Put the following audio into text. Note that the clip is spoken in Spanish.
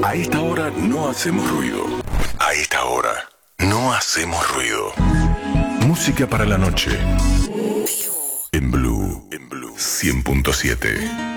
A esta hora no hacemos ruido. A esta hora no hacemos ruido. Música para la noche. En Blue 100.7.